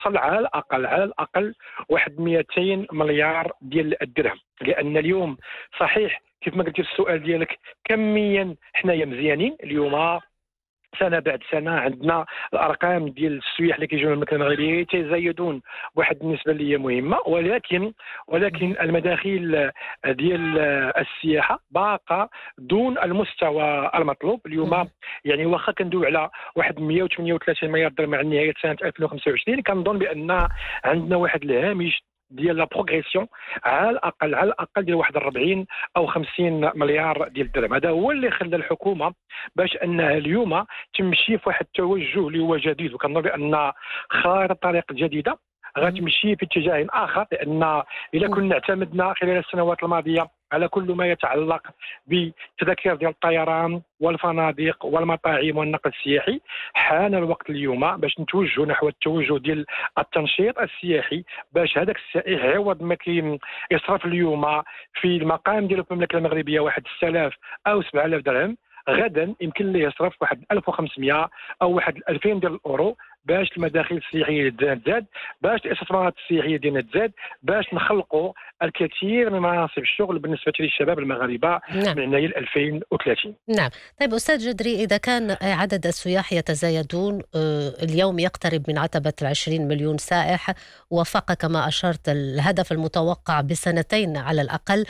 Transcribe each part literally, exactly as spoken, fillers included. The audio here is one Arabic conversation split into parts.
توصل على الاقل على الاقل واحد مئتين مليار ديال الدرهم. لان اليوم صحيح كيف ما قلتي في السؤال ديالك كميا حنايا مزيانين اليوم، سنه بعد سنه عندنا الارقام ديال السياح اللي كيجيو المملكه المغربيه يتزايدون بواحد النسبه اللي هي مهمه، ولكن ولكن المداخيل ديال السياحه باقه دون المستوى المطلوب اليوم. يعني واخا كندوي على واحد مئة وثمانية وثلاثين مليار درهم مع نهايه سنه ألفين وخمسة وعشرين، كنظن بان عندنا واحد الهامش ديال لا بروغريسيون على الاقل على الاقل ديال واحد أربعين او خمسين مليار ديال الدرهم. هذا هو اللي خلى الحكومه باش انها اليوم تمشي في واحد التوجه اللي هو جديد، وكنظن بان خارطه طريق جديده غتمشي في اتجاه اخر. لان اذا كنا اعتمدنا خلال السنوات الماضيه على كل ما يتعلق بتذاكر ديال الطيران والفنادق والمطاعم والنقل السياحي، حان الوقت اليوم باش نتوجهوا نحو التوجه ديال التنشيط السياحي، باش هذاك السائح عوض ما كيصرف اليوم في المقام ديالو في المملكه المغربيه واحد ستة آلاف او سبعة آلاف درهم، غدا يمكن ليه يصرف واحد ألف وخمسمئة او واحد ألفين ديال الاورو باش المداخل السياحيه تزاد، باش الاستثمارات السياحيه ديالنا تزاد، باش نخلقوا الكثير من مناصب الشغل بالنسبه للشباب المغاربه نعم. من هنا ألفين وثلاثين. نعم. طيب أستاذ جدري، إذا كان عدد السياح يتزايدون، اليوم يقترب من عتبة العشرين مليون سائح، وفق كما أشرت الهدف المتوقع بسنتين على الأقل،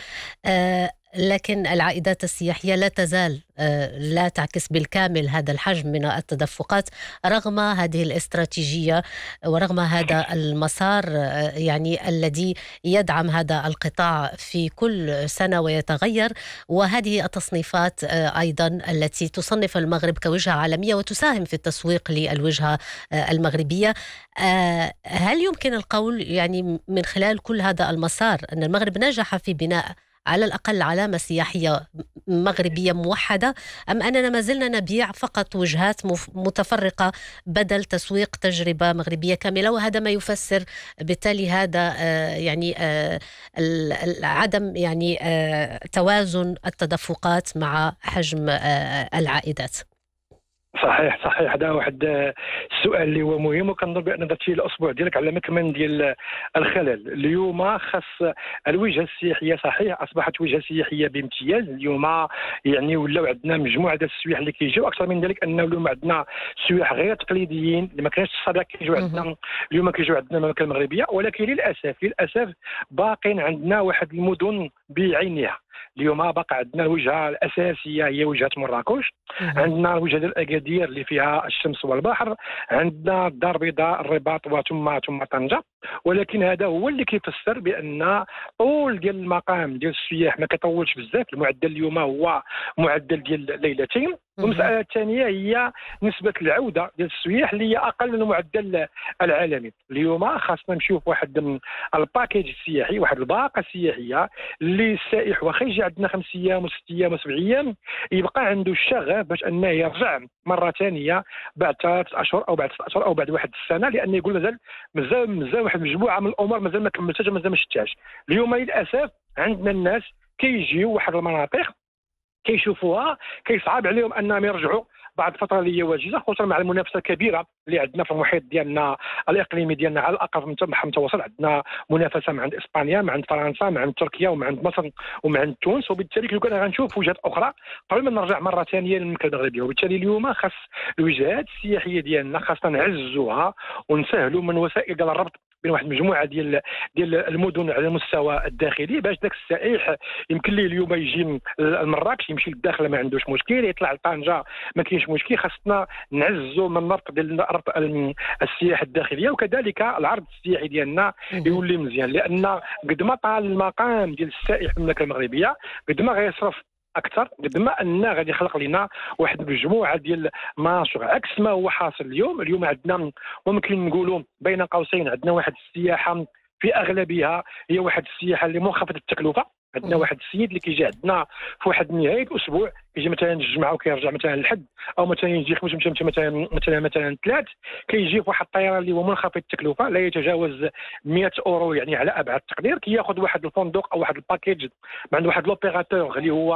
لكن العائدات السياحية لا تزال لا تعكس بالكامل هذا الحجم من التدفقات رغم هذه الاستراتيجية ورغم هذا المسار يعني الذي يدعم هذا القطاع في كل سنة ويتغير، وهذه التصنيفات أيضا التي تصنف المغرب كوجهة عالمية وتساهم في التسويق للوجهة المغربية. هل يمكن القول يعني من خلال كل هذا المسار أن المغرب نجح في بناء على الأقل علامة سياحية مغربية موحدة، أم أننا ما زلنا نبيع فقط وجهات متفرقة بدل تسويق تجربة مغربية كاملة؟ وهذا ما يفسر بالتالي هذا يعني عدم يعني توازن التدفقات مع حجم العائدات. صحيح صحيح هذا واحد السؤال اللي هو مهم، وكنظن بان درتي الاسبوع ديالك على مكمن ديال الخلل. اليوم خاص الوجهه السياحيه صحيح اصبحت وجهه سياحيه بامتياز اليوم، يعني ولاو عندنا مجموعه ديال السياح اللي كيجيو، اكثر من ذلك انه اليوم عندنا سياح غير تقليديين اللي ما كانش السابق كيجيو عندنا اليوم كيجيو عندنا المملكه المغربيه، ولكن للاسف للاسف باقين عندنا واحد المدن بعينها. اليوم باقي عندنا الوجهه الاساسيه هي وجهه مراكش، عندنا الوجهه ديال اكادير اللي فيها الشمس والبحر، عندنا الدار البيضاء الرباط وثم ثم طنجه. ولكن هذا هو اللي كيفسر بان طول ديال المقام ديال السياح ما كيطولش بزاف، المعدل اليوم هو معدل ديال ليلتين. والمساله الثانيه هي نسبه العوده ديال السياح اللي هي اقل من المعدل العالمي. اليوم خاصنا نمشيو في واحد الباكيج السياحي، واحد الباقه السياحيه اللي السائح واخا يجي عندنا خمس ايام وست ايام وسبع ايام يبقى عنده الشغف باش انه يرجع مره ثانيه بعد ثلاث اشهر او بعد ست اشهر او بعد واحد السنه، لانه يقول مازال مازال مازال واحد المجموعه من الامور مازال ما كملتهاش مازال ما شفتهاش. اليوم للاسف عندنا الناس كيجيو واحد المناطق كيشوفوها كيصعب عليهم انهم يرجعوا بعد فتره اللي هي وجيزه، خصوصا مع المنافسه الكبيره اللي عندنا في المحيط ديالنا الاقليمي ديالنا على الاقل في المتوسط. عندنا منافسه مع عند اسبانيا، مع عند فرنسا، مع عند تركيا، ومع عند مصر، ومع عند تونس، وبالتالي كنا غنشوف وجهات اخرى قبل ما نرجع مره ثانيه للمملكه المغربيه. وبالتالي اليوم خاص الوجهات السياحيه ديالنا خاصنا نعززوها ونسهلوا من وسائل ديال الربط بين واحد المجموعه ديال ديال المدن على المستوى الداخلي، باش داك السائح يمكن ليه اليوم يجي لمراكش يمشي للداخل ما عندوش مشكل، يطلع لطنجه ما كاينش مشكل. خاصنا نعززوا من ربط ديال السياحه الداخليه، وكذلك العرض السياحي ديالنا يولي مزيان، لان قد ما طال المقام ديال السائح في المملكه المغربيه قد ما غيصرف اكثر، قد ما ان غادي يخلق لنا واحد المجموعه ديال مناشط عكس ما هو حاصل اليوم. اليوم عندنا ممكن نقولوا بين قوسين عندنا واحد السياحه في اغلبها هي واحد السياحه اللي منخفضه التكلفه. عندنا واحد السيد اللي كيجي عندنا في واحد نهايه الاسبوع كيجي مثلا الجمعه وكيرجع مثلا الحد، او مثلا يجي خمس مثلا مثلا مثلا ثلاث، كيجي في واحد الطيران اللي هو منخفض التكلفه لا يتجاوز مئة اورو يعني على ابعد التقدير، كياخذ واحد الفندق او واحد الباكيج عند واحد لوبيراتور اللي هو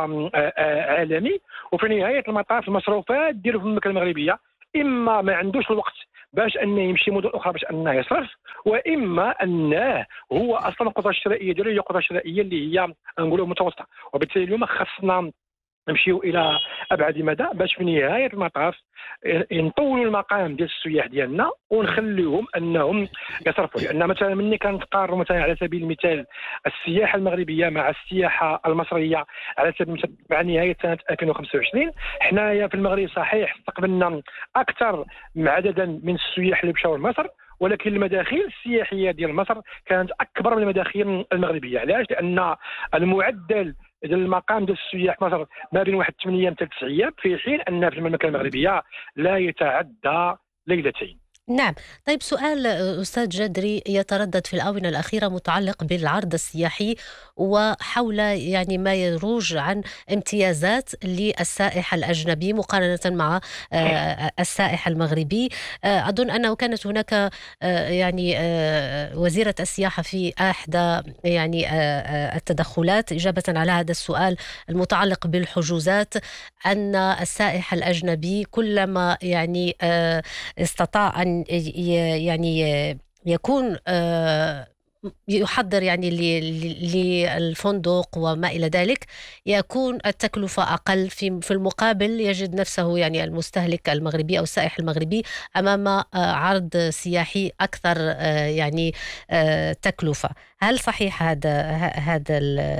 عالمي، وفي نهايه المطاف المصروفات ديالو في المملكه المغربيه اما ما عندوش الوقت باش انه يمشي مدن اخرى باش انه يصرف، واما انه هو اصلا القدره الشرائيه ديالو هي قدره شرائيه اللي هي نقولوا متوسطه. وبالتالي اليوم خاصنا نمشيو الى ابعد مدى باش في نهايه المطاف نطولوا المقام ديال السياح ديالنا ونخليهم انهم يصرفوا. لان مثلا ملي كنتقارنوا مثلا على سبيل المثال السياحه المغربيه مع السياحه المصريه على سبيل المثال مع نهايه سنه ألفين وخمسة وعشرين، حنايا في المغرب صحيح استقبلنا اكثر عددا من السياح اللي مشاو لمصر، ولكن المداخيل السياحيه ديال مصر كانت اكبر من المداخيل المغربيه. علاش؟ لان المعدل ديال المقام ديال السياح مصر ما بين واحد ثمانية حتى تسع ايام، في حين ان في المملكه المغربيه لا يتعدى ليلتين. نعم. طيب سؤال أستاذ جدري يتردد في الآونة الأخيرة متعلق بالعرض السياحي وحول يعني ما يروج عن امتيازات للسائح الأجنبي مقارنة مع آه، السائح المغربي. آه، أظن أنه كانت هناك آه، يعني آه، وزيرة السياحة في إحدى يعني آه، آه، التدخلات إجابة على هذا السؤال المتعلق بالحجوزات، أن السائح الأجنبي كلما يعني آه، استطاع أن يعني يكون يحضر يعني للفندق وما إلى ذلك، يكون التكلفة أقل. في في المقابل يجد نفسه يعني المستهلك المغربي أو السائح المغربي أمام عرض سياحي أكثر يعني تكلفة. هل صحيح هذا هذا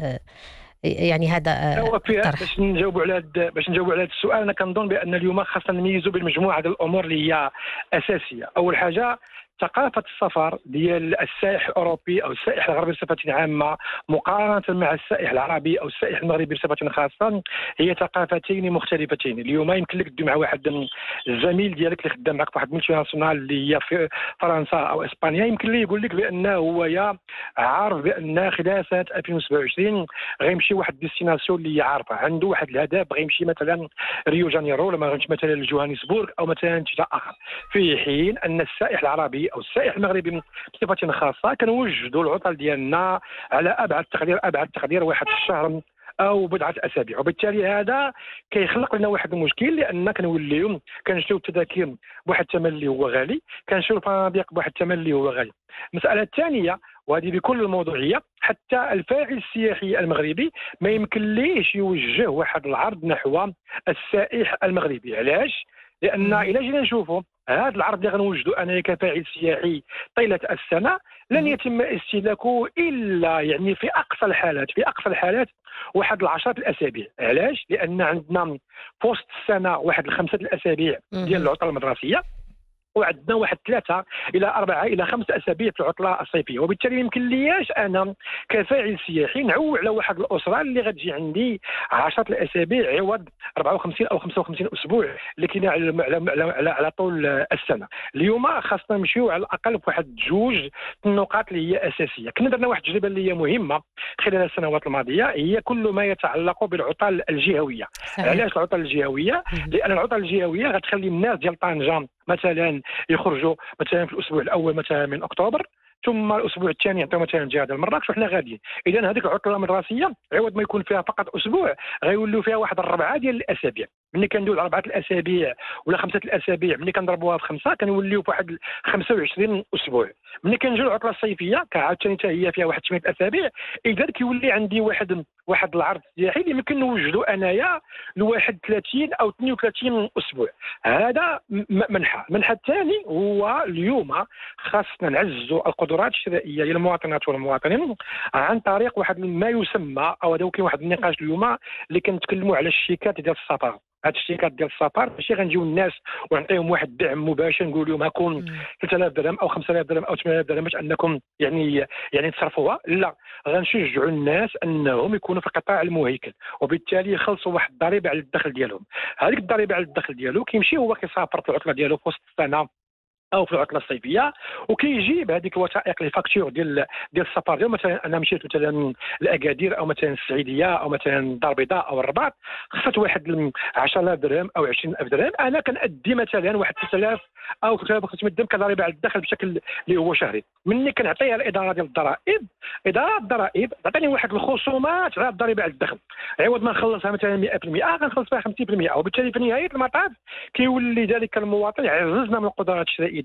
يعني هذا هو فيها الطرح؟ باش نجاوبوا على باش نجاوبوا على هذا السؤال، انا كنظن بان اليوم خاصنا نميزوا بين مجموعه ديال الامور اللي هي اساسيه. اول حاجه ثقافة السفر ديال السائح الأوروبي أو السائح الغربي بصفة عامة مقارنة مع السائح العربي أو السائح المغربي بصفة خاصة هي ثقافتين مختلفتين. اليوم يمكن لك تدوي مع واحد الزميل ديالك اللي خدام معك في واحد ملتي ناسيونال اللي هي في فرنسا أو إسبانيا، يمكن ليه يقول لك بأنه هو يا عارف بأن خلال سنة ألفين وسبعة وعشرين غيمشي واحد ديستيناسيون اللي عارفة عنده واحد الهدف، غيمشي مثلا ريو جانيرو ولا ما غيمشي مثلا لجوهانسبورغ أو مثلا شيء آخر، في حين أن السائح العربي او السائح المغربي بصفه خاصه كنوجدوا العطل ديالنا على ابعد تقدير ابعد تقدير واحد الشهر او بضعه اسابيع. وبالتالي هذا كيخلق لنا واحد المشكل، لان كنوليو كنشريو التذاكر بواحد الثمن اللي هو غالي، كنشريو الفنادق بواحد الثمن اللي هو غالي. المساله الثانيه وهذه بكل الموضوعيه، حتى الفاعل السياحي المغربي ما يمكن ليش يوجه واحد العرض نحو السائح المغربي. علاش؟ لان الى جينا نشوفوا هذا العرض اللي غنوجدوا انا كفاعل سياحي طيله السنه لن يتم استهلاكه الا يعني في اقصى الحالات في اقصى الحالات واحد العشرة الاسابيع. علاش؟ لان عندنا في وسط السنه واحد الخمسه الاسابيع ديال العطله المدرسيه، وعندنا واحد ثلاثة إلى أربعة إلى خمسة أسابيع في العطلة الصيفية. وبالتالي يمكن ليش أنا كفاعل سياحي نعول على واحد الأسرة اللي غتجي عندي عشرة الأسابيع عوض أربعة وخمسين أو خمسة وخمسين أسبوع اللي كاين على على على على طول السنة. اليوم خاصنا نمشيو على الأقل في واحد جوج النقاط اللي هي أساسية. كنا درنا واحد التجربة اللي هي مهمة خلال السنوات الماضية، هي كل ما يتعلق بالعطل الجهوية. علاش العطل الجهوية؟ لأن العطل الجهوية غتخلي الناس ديال طنجة مثلا يخرجوا مثلا في الاسبوع الاول مثلا من اكتوبر، ثم الاسبوع الثاني يعطيو مثلا جهه المراكش وحنا غاديين. اذا هذيك العطله المدرسيه عوض ما يكون فيها فقط اسبوع غيولوا فيها واحد الربعه ديال الاسابيع. ملي كندوي اربعه الاسابيع ولا خمسه الاسابيع، ملي كنضربوها في خمسه كنوليو في واحد خمسة وعشرين اسبوع. ملي كنجيو العطله الصيفيه كعاوتاني حتى هي فيها واحد ثمانية اسابيع، اذا كيولي عندي واحد واحد العرض سياحي اللي يمكن نوجدوا انايا لواحد ثلاثين او اثنين وثلاثين اسبوع. هذا منحى. المنحى الثاني هو اليوم خاصنا نعززوا القدرات الشرائيه للمواطنات والمواطنين عن طريق واحد ما يسمى او هذا كاين واحد النقاش اليوم اللي كنتكلموا على الشيكات ديال السفر. هاد الشيكات ديال السفر ماشي غنجيو الناس ونعطيهم واحد الدعم مباشر نقول لهم هاكم ثلاثة آلاف درهم او خمسة آلاف درهم او ثمانية آلاف درهم باش انكم يعني يعني تصرفوها. لا، غنشجعوا الناس انهم يكونوا في القطاع المهيكل، وبالتالي يخلصوا واحد الضريبه على الدخل ديالهم. هذيك الضريبه على الدخل ديالو كيمشي هو كيسافر في العطله ديالو في وسط السنه او في العطله الصيفيه، وكيجيب هذيك الوثائق لي فاكتور ديال ديال السفر ديالو. مثلا انا مشيت مثلا لاكادير او مثلا السعيديه او مثلا الدار البيضاء او الرباط، خصت واحد عشرة آلاف درهم او عشرين ألف درهم، انا كنادي مثلا واحد ثلاثة آلاف او ثلاثة آلاف وخمسمائة درهم كضريبه على الدخل بشكل اللي هو شهري. مني كنعطيها الاداره ديال الضرائب، اداره الضرائب تعطيني واحد الخصومات على الضريبه على الدخل، عوض ما نخلصها مثلا مئة بالمئة غنخلص فيها خمسين بالمئة. وبالتالي في نهايه المطاف كيولي ذلك المواطن عززنا من القدرات الشرائيه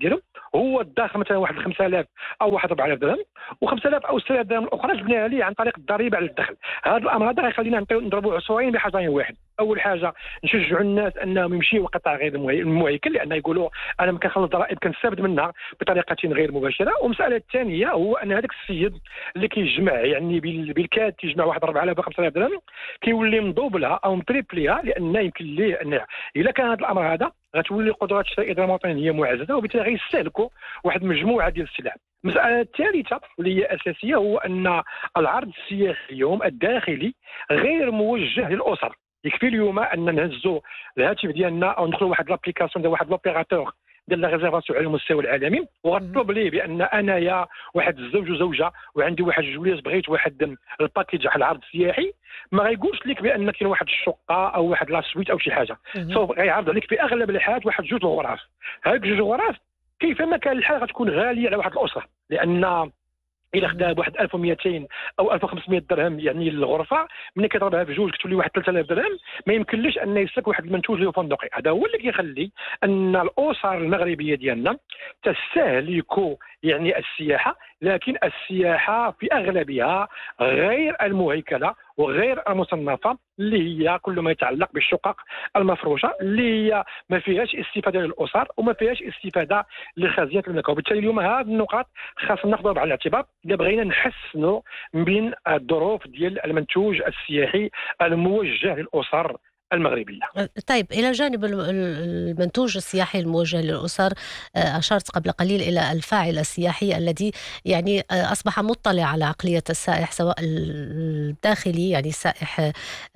ديالو هو داخل مثلا واحد خمسة آلاف او واحد أربعة آلاف درهم، و5000 او ستة آلاف درهم الاخرى جبناها ليه عن طريق الضريبه على الدخل. هذا الامر هذا غيخلينا نضربوا عصفورين بحجر واحد. اول حاجه نشجعوا الناس انهم يمشيوا قطاع غير المهيكل، لان يقولوا انا ملي كنخلص ضرائب كنستافد منها بطريقه غير مباشره. والمساله الثانيه هو ان هذاك السيد اللي كيجمع يعني بالكاد كيجمع واحد أربعة آلاف خمسة آلاف درهم كيولي مضوبلها او متريبليها، لان يمكن ليه ان الا كان هذا الامر هذا غتولي قدرات الشرائيه ديال المواطنين هي معززه، وبالتالي غيستهلكوا واحد المجموعه ديال السلع. المساله الثالثه اللي هي اساسيه هو ان العرض السياحي اليوم الداخلي غير موجه للاسر. يكفي اليوم ان نهزوا الهاتف ديالنا او ندخلوا واحد لابليكاسيون ديال واحد لوبيراتور ديال لا ريزيرفاسيون على المستوى العالمي، وغطلب ليه بان انايا واحد الزوج وزوجه وعندي واحد جويز بغيت واحد الباكيج على العرض السياحي، ما غايقولش لك بان كاين واحد الشقه او واحد لا سويت او شي حاجه، سوف غيعرض عليك في اغلب الحالات واحد جوج غرف. هاد جوج غرف كيفما كان الحال غتكون غاليه على واحد الاسره، لان الى خداها بواحد ألف ومئتين او ألف وخمسمائة درهم يعني الغرفه، ملي كتضربها في جوج كتولي واحد ثلاثة آلاف درهم، ما يمكنليش ان يسلك واحد المنتوج اللي هو فندقي. هذا هو اللي كيخلي ان الاسر المغربيه ديالنا تستهلك يعني السياحه، لكن السياحه في اغلبها غير المهيكله وغير المصنفه، اللي هي كل ما يتعلق بالشقق المفروشه اللي هي ما فيهاش استفاده للاسر وما فيهاش استفاده لخزينه المملكه. وبالتالي اليوم هذه النقاط خاصنا ناخذها بعين الاعتبار اذا بغينا نحسنوا من الظروف ديال المنتوج السياحي الموجه للاسر المغربية. طيب، إلى جانب المنتوج السياحي الموجه للأسر، أشرت قبل قليل إلى الفاعل السياحي الذي يعني أصبح مطلع على عقلية السائح، سواء الداخلي يعني السائح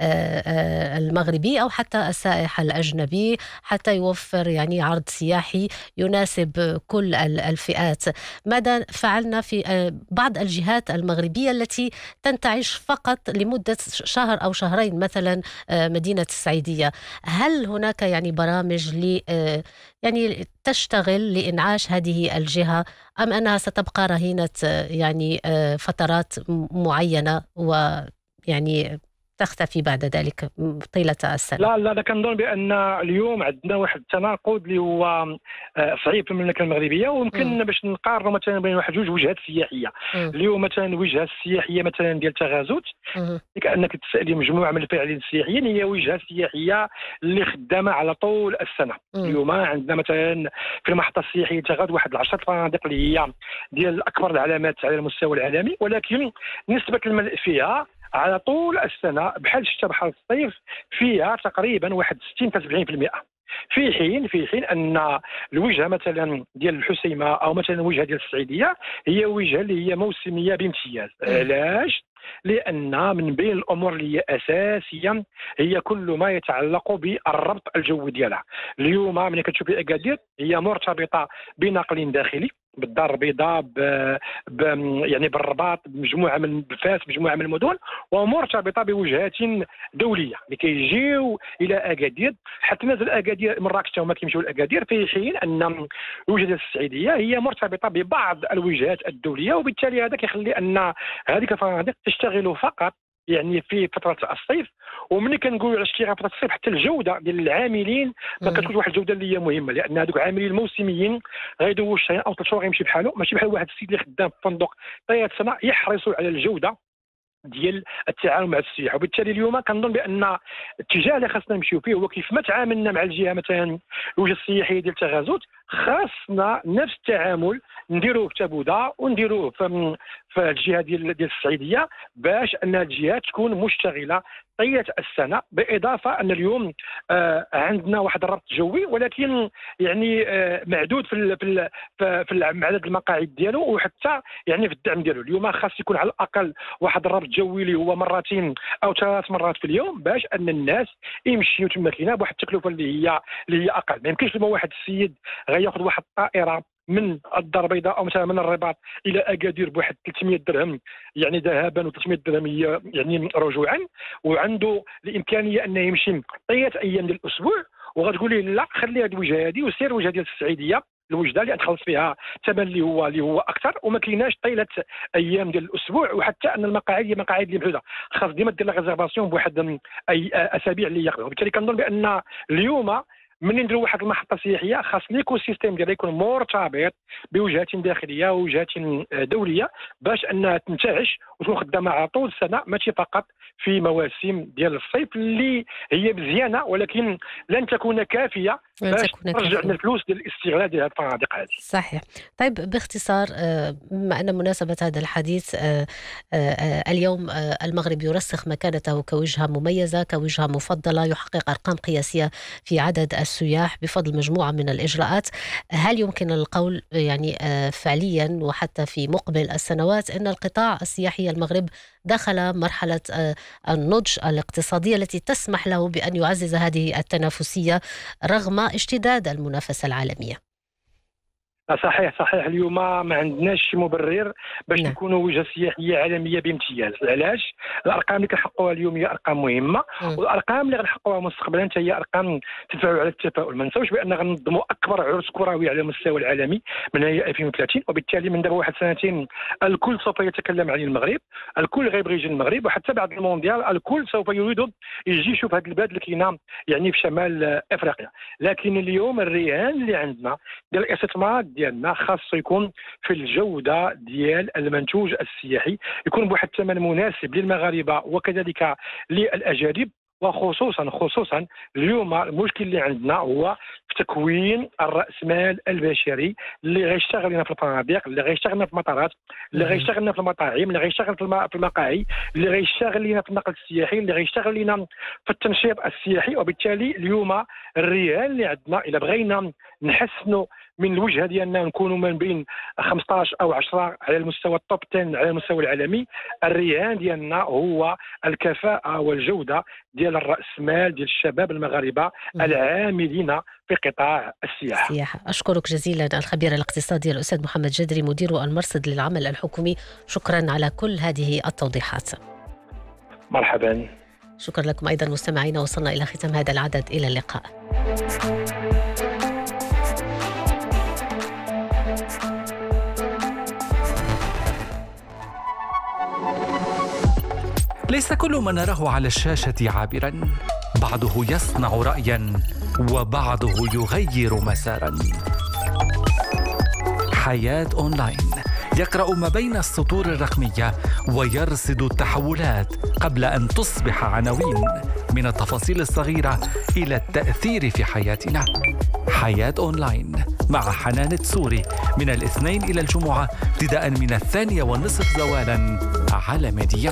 المغربي أو حتى السائح الأجنبي، حتى يوفر يعني عرض سياحي يناسب كل الفئات. ماذا فعلنا في بعض الجهات المغربية التي تنتعش فقط لمدة شهر أو شهرين، مثلا مدينة السعيدية؟ هل هناك يعني برامج ل يعني تشتغل لإنعاش هذه الجهة، أم أنها ستبقى رهينة يعني فترات معينة ويعني تختفي بعد ذلك طيلة السنة؟ لا لا لا كنظن بأن اليوم عندنا واحد التناقض اللي هو صعيب في المملكة المغربية، ويمكن باش نقارنوا مثلا بين واحد جوج وجهات سياحية. اليوم مثلا الوجهة السياحية مثلا ديال تغازوت، كأنك تسألي مجموعة من الفاعلين السياحيين، هي وجهة سياحية اللي خدامة على طول السنة. اليوم عندنا مثلا في المحطة السياحية تغازوت واحد العشرة فنادق اللي هي ديال أكبر العلامات على المستوى العالمي، ولكن نسبة الملء فيها على طول السنة بحال الشتاء بحال الصيف فيها تقريبا واحد ستين حتى سبعين بالمئة، في حين في حين ان الوجهه مثلا ديال الحسيمه او مثلا الوجهه ديال السعيديه هي وجهه اللي هي موسميه بامتياز. علاش؟ لان من بين الامور اللي هي اساسيه هي كل ما يتعلق بالربط الجوي ديالها. اليوم ملي كتشوفي اكادير هي مرتبطه بنقل داخلي بالدار البيضاء ب... ب... يعني بالرباط بمجموعه من بفاس مجموعه من المدن، ومرتبطه بوجهات دوليه اللي كيجيو الى اكادير حتى نزل اكادير مراكش هما كيمشيو لاكادير، في حين ان الوجهه ديال السعيديه هي مرتبطه ببعض الوجهات الدوليه. وبالتالي هذا كيخلي ان هذيك الفنادق تشتغل فقط يعني في فتره الصيف. وملي كنقولوا على اشتغال فتره الصيف حتى الجوده ديال العاملين ما كتكونش واحد الجوده اللي هي مهمه، لان هذوك العاملين الموسميين غيدوزوا شهرين او ثلاث شهور غيمشي بحاله، ماشي بحال واحد السيد اللي خدام في فندق طيله سنه يحرصوا على الجوده ديال التعامل مع السياح. وبالتالي اليوم كنظن بان الاتجاه اللي خاصنا نمشيو فيه هو كيف ما تعاملنا مع الجهه مثلا الوجهه السياحيه ديال تغازوت، خاصنا نفس التعامل نديروه في تبوذا ونديروه في في الجهه ديال ديال السعيديه، باش ان الجهات تكون مشتغله طيله السنه. باضافه ان اليوم آه عندنا واحد الربط جوي، ولكن يعني آه معدود في ال في ال في عدد المقاعد ديالو وحتى يعني في الدعم ديالو. اليوم خاص يكون على الاقل واحد الربط جوي اللي هو مرتين او ثلاث مرات في اليوم، باش ان الناس يمشيو تما كاينه بواحد التكلفه اللي هي اللي هي اقل. ما يمكنش لما واحد السيد غياخذ واحد الطائره من الدار البيضاء او مثلا من الرباط الى اكادير بواحد ثلاثمائة درهم يعني ذهابا و300 درهم يعني رجوعا، وعنده الامكانيه انه يمشي ثلاث ايام ديال الاسبوع، وغتقول لي لا خلي هذه الوجهه هذه وسير الوجهه ديال السعيديه الوجده اللي تخلص فيها ثمن اللي هو اللي هو اكثر وما كايناش طيله ايام ديال الاسبوع، وحتى ان المقاعد هي مقاعد اللي محدوده، خاص ديما دير لا ريزيرفاسيون بواحد اي اسابيع اللي ياخذها. وبالتالي كنظن بان اليوم من نديروا واحد المحطه سياحيه خاص ليكو سيستيم ديالها يكون مرتبط بوجهات داخليه ووجهات دوليه باش انها تنتعش وتكون خدامه على طول السنه، ماشي فقط في مواسم ديال الصيف اللي هي مزيانه ولكن لن تكون كافيه باش ترجع لنا الفلوس ديال الاستغلال ديال الفنادق هذه. صحيح. طيب باختصار، بما أن مناسبة هذا الحديث اليوم المغرب يرسخ مكانته كوجهة مميزة، كوجهة مفضلة، يحقق أرقام قياسية في عدد السياح بفضل مجموعة من الإجراءات. هل يمكن القول يعني فعليا وحتى في مقبل السنوات أن القطاع السياحي المغرب دخل مرحلة النضج الاقتصادية التي تسمح له بأن يعزز هذه التنافسية رغم اشتداد المنافسة العالمية؟ صحيح صحيح اليوم ما عندناش مبرر باش نعم. نكونوا وجهه سياحيه عالميه بامتياز. علاش؟ الارقام اللي كنحققوها اليوم هي ارقام مهمه، م. والارقام اللي غنحققوها مستقبلا هي ارقام تدفع على التفاؤل. ما نساوش بان غننظموا اكبر عرس كروي على المستوى العالمي من هي ألفين وثلاثين، وبالتالي من دابا واحد سنتين الكل سوف يتكلم عن المغرب، الكل غيبغي يجي المغرب، وحتى بعد المونديال الكل سوف يريد يجي يشوف هذا البلاد اللي كاينه يعني في شمال افريقيا. لكن اليوم الرهان اللي عندنا ديال الاستثمارات ديالنا خاصه يكون في الجوده ديال المنتوج السياحي، يكون بواحد الثمن مناسب للمغاربه وكذلك للاجانب. وخصوصا خصوصا اليوم المشكل اللي عندنا هو في تكوين الرأسمال البشري اللي غيشتغل لنا في الفنادق، اللي غيشتغل لنا في المطارات، اللي غيشتغل لنا في المطاعم، اللي غيشتغل في المقاهي، اللي غيشتغل لنا في النقل السياحي، اللي غيشتغل لنا في التنشيط السياحي. وبالتالي اليوم الريال اللي عندنا الا بغينا نحسنوا من الوجهه ديالنا نكونوا من بين خمسطاش او عشرة على المستوى التوب عشرة على المستوى العالمي، الرهان ديالنا هو الكفاءه والجوده ديال الرأسمال ديال الشباب المغاربه العاملين في قطاع السياحه. السياحة. أشكرك جزيلا الخبير الاقتصادي الأستاذ محمد جدري مدير المرصد للعمل الحكومي، شكرا على كل هذه التوضيحات. مرحبا. شكرا لكم أيضا مستمعينا، وصلنا إلى ختام هذا العدد، إلى اللقاء. ليس كل ما نراه على الشاشة عابرا، بعضه يصنع رأيا وبعضه يغير مسارا. حياة أونلاين يقرأ ما بين السطور الرقمية ويرصد التحولات قبل أن تصبح عناوين، من التفاصيل الصغيرة إلى التأثير في حياتنا. حياة أونلاين مع حنان التسوري من الاثنين إلى الجمعة ابتداء من الثانية والنصف زوالا على ميديا.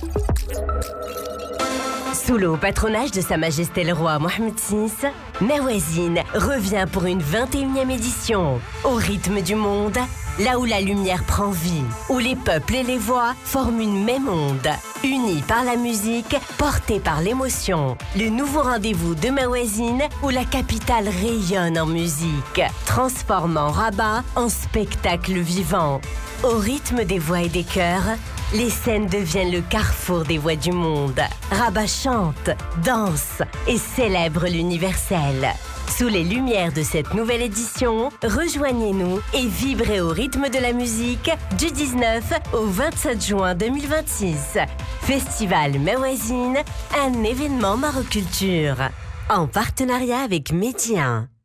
Sous le patronage de Sa Majesté le Roi Mohammed six, Mawazine revient pour une vingt et unième édition, au rythme du monde, là où la lumière prend vie, où les peuples et les voix forment une même onde, unis par la musique, portés par l'émotion. Le nouveau rendez-vous de Mawazine, où la capitale rayonne en musique, transformant Rabat en spectacle vivant. Au rythme des voix et des chœurs, les scènes deviennent le carrefour des voix du monde. Rabat chante, danse et célèbre l'universel. Sous les lumières de cette nouvelle édition, rejoignez-nous et vibrez au rythme de la musique du dix-neuf au vingt-sept juin deux mille vingt-six. Festival Mawazine, un événement maroculture, en partenariat avec Média.